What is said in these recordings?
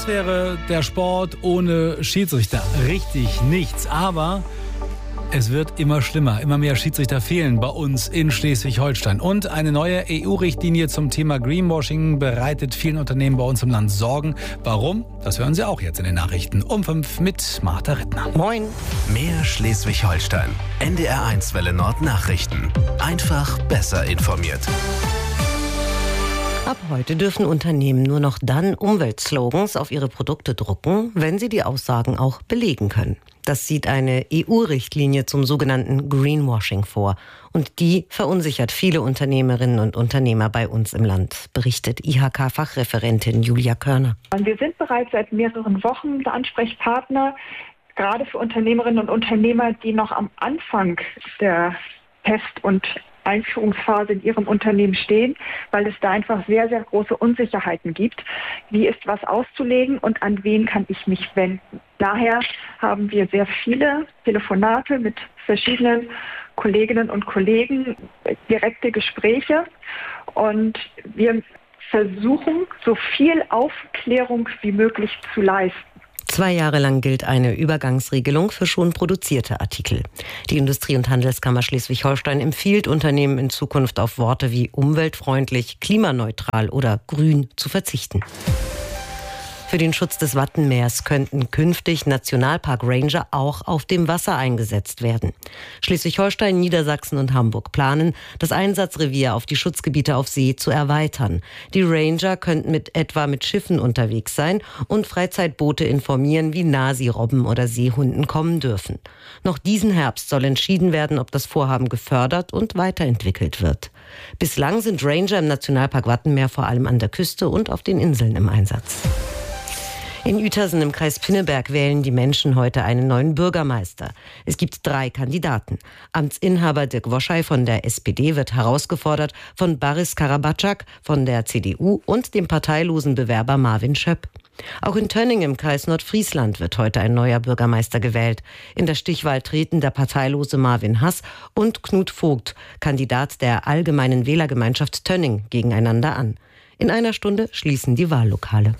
Das wäre der Sport ohne Schiedsrichter. Richtig nichts, aber es wird immer schlimmer. Immer mehr Schiedsrichter fehlen bei uns in Schleswig-Holstein. Und eine neue EU-Richtlinie zum Thema Greenwashing bereitet vielen Unternehmen bei uns im Land Sorgen. Warum? Das hören Sie auch jetzt in den Nachrichten um 5 mit Martha Rittner. Moin. Mehr Schleswig-Holstein. NDR1 Welle Nord Nachrichten. Einfach besser informiert. Ab heute dürfen Unternehmen nur noch dann Umweltslogans auf ihre Produkte drucken, wenn sie die Aussagen auch belegen können. Das sieht eine EU-Richtlinie zum sogenannten Greenwashing vor. Und die verunsichert viele Unternehmerinnen und Unternehmer bei uns im Land, berichtet IHK-Fachreferentin Julia Körner. Wir sind bereits seit mehreren Wochen der Ansprechpartner, gerade für Unternehmerinnen und Unternehmer, die noch am Anfang der Test- und Einführungsphase in ihrem Unternehmen stehen, weil es da einfach sehr, sehr große Unsicherheiten gibt. Wie ist was auszulegen und an wen kann ich mich wenden? Daher haben wir sehr viele Telefonate mit verschiedenen Kolleginnen und Kollegen, direkte Gespräche, und wir versuchen, so viel Aufklärung wie möglich zu leisten. 2 Jahre lang gilt eine Übergangsregelung für schon produzierte Artikel. Die Industrie- und Handelskammer Schleswig-Holstein empfiehlt Unternehmen in Zukunft auf Worte wie umweltfreundlich, klimaneutral oder grün zu verzichten. Für den Schutz des Wattenmeers könnten künftig Nationalpark Ranger auch auf dem Wasser eingesetzt werden. Schleswig-Holstein, Niedersachsen und Hamburg planen, das Einsatzrevier auf die Schutzgebiete auf See zu erweitern. Die Ranger könnten etwa mit Schiffen unterwegs sein und Freizeitboote informieren, wie nah sie Robben oder Seehunden kommen dürfen. Noch diesen Herbst soll entschieden werden, ob das Vorhaben gefördert und weiterentwickelt wird. Bislang sind Ranger im Nationalpark Wattenmeer vor allem an der Küste und auf den Inseln im Einsatz. In Uetersen im Kreis Pinneberg wählen die Menschen heute einen neuen Bürgermeister. Es gibt 3 Kandidaten. Amtsinhaber Dirk Woschei von der SPD wird herausgefordert von Baris Karabatschak von der CDU und dem parteilosen Bewerber Marvin Schöpp. Auch in Tönning im Kreis Nordfriesland wird heute ein neuer Bürgermeister gewählt. In der Stichwahl treten der parteilose Marvin Hass und Knut Vogt, Kandidat der Allgemeinen Wählergemeinschaft Tönning, gegeneinander an. In einer Stunde schließen die Wahllokale.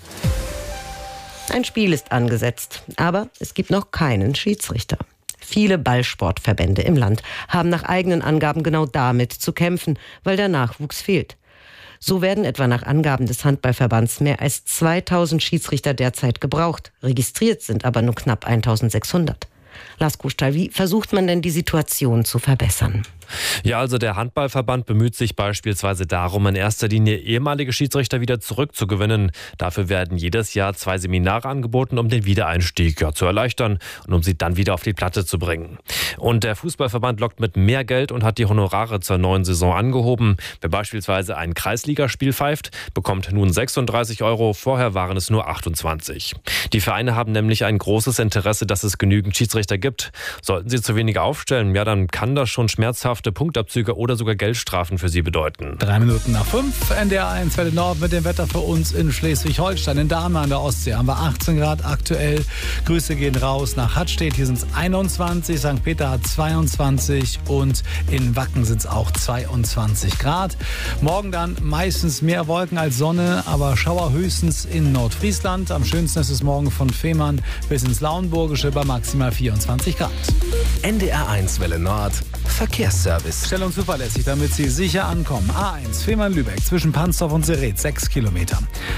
Ein Spiel ist angesetzt, aber es gibt noch keinen Schiedsrichter. Viele Ballsportverbände im Land haben nach eigenen Angaben genau damit zu kämpfen, weil der Nachwuchs fehlt. So werden etwa nach Angaben des Handballverbands mehr als 2000 Schiedsrichter derzeit gebraucht. Registriert sind aber nur knapp 1600. Lars Kuschtal, wie versucht man denn die Situation zu verbessern? Ja, also der Handballverband bemüht sich beispielsweise darum, in erster Linie ehemalige Schiedsrichter wieder zurückzugewinnen. Dafür werden jedes Jahr 2 Seminare angeboten, um den Wiedereinstieg zu erleichtern und um sie dann wieder auf die Platte zu bringen. Und der Fußballverband lockt mit mehr Geld und hat die Honorare zur neuen Saison angehoben. Wer beispielsweise ein Kreisligaspiel pfeift, bekommt nun 36 €, vorher waren es nur 28. Die Vereine haben nämlich ein großes Interesse, dass es genügend Schiedsrichter gibt. Sollten sie zu wenige aufstellen, ja, dann kann das schon schmerzhafte Punktabzüge oder sogar Geldstrafen für sie bedeuten. 3 Minuten nach 5, NDR1 Welle Nord mit dem Wetter für uns in Schleswig-Holstein. In Dahmen an der Ostsee haben wir 18 Grad aktuell. Grüße gehen raus nach Hattstedt, hier sind es 21, St. Peter hat 22 und in Wacken sind es auch 22 Grad. Morgen dann meistens mehr Wolken als Sonne, aber Schauer höchstens in Nordfriesland. Am schönsten ist es morgen von Fehmarn bis ins Lauenburgische bei maximal 24 Grad. NDR1 Welle Nord Verkehrsservice. Schnell und zuverlässig, damit Sie sicher ankommen. A1 Fehmarn-Lübeck zwischen Pansdorf und Sereth 6 Kilometer.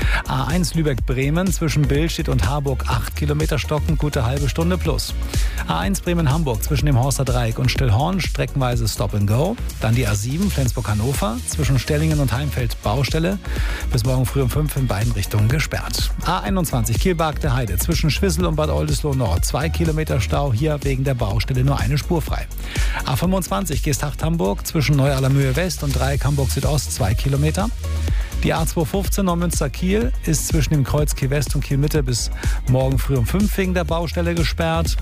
A1 Lübeck-Bremen zwischen Billstedt und Harburg 8 Kilometer stockend, gute halbe Stunde plus. A1 Bremen-Hamburg zwischen dem Horster Dreieck und Stillhorn streckenweise Stop and Go. Dann die A7 Flensburg-Hannover zwischen Stellingen und Heimfeld Baustelle. Bis morgen früh um 5 in beiden Richtungen gesperrt. A21 Kielbark der Heide zwischen Schwissel und Bad Oldesloe Nord 2 Kilometer Stau, hier wegen der Baustelle nur eine Spur frei. A25 Geesthacht-Hamburg zwischen Neu-Allermöhe West und Dreieck Hamburg Südost 2 Kilometer. Die A215 Neumünster-Kiel ist zwischen dem Kreuz Kiel West und Kiel Mitte bis morgen früh um 5 wegen der Baustelle gesperrt.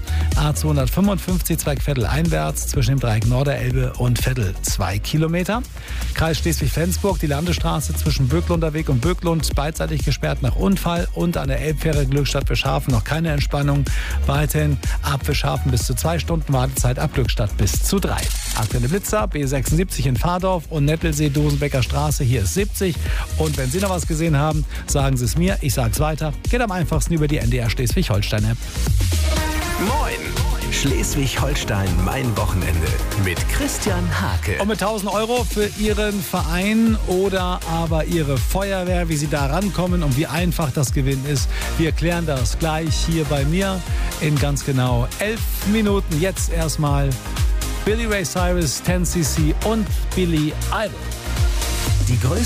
A255 Zweigviertel einwärts zwischen dem Dreieck Norderelbe und Vettel 2 Kilometer. Kreis Schleswig-Flensburg, die Landesstraße zwischen Böcklunder Weg und Böcklund beidseitig gesperrt nach Unfall und an der Elbfähre Glückstadt Bischhafen noch keine Entspannung. Weiterhin ab Bischhafen bis zu 2 Stunden Wartezeit, ab Glückstadt bis zu 3. Aktuelle Blitzer, B76 in Vardorf und Nettelsee, Dosenbecker Straße, hier ist 70. Und wenn Sie noch was gesehen haben, sagen Sie es mir, ich sage es weiter. Geht am einfachsten über die NDR Schleswig-Holstein-App. Moin! Schleswig-Holstein, mein Wochenende mit Christian Hake. Und mit 1.000 € für Ihren Verein oder aber Ihre Feuerwehr, wie Sie da rankommen und wie einfach das Gewinnen ist. Wir klären das gleich hier bei mir in ganz genau 11 Minuten. Jetzt erstmal Billy Ray Cyrus, 10cc und Billy Idol. Die größte